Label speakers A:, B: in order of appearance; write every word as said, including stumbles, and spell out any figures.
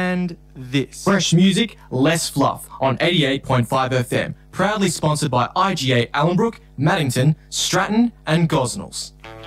A: and this.
B: Fresh music, less fluff on eighty-eight point five F M. Proudly sponsored by I G A Allenbrook, Maddington, Stratton and Gosnells.